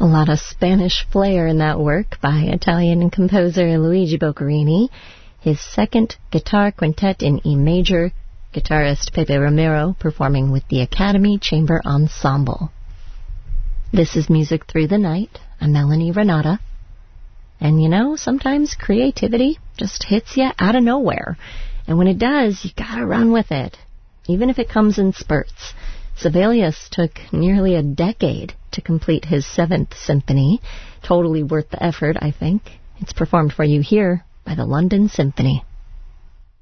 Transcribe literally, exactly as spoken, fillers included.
A lot of Spanish flair in that work by Italian composer Luigi Boccherini. His second guitar quintet in E major, guitarist Pepe Romero performing with the Academy Chamber Ensemble. This is Music Through the Night. I'm Melanie Renata. And you know, sometimes creativity just hits you out of nowhere. And when it does, you gotta run with it, even if it comes in spurts. Sibelius took nearly a decade to complete his seventh symphony. Totally worth the effort, I think. It's performed for you here by the London Symphony.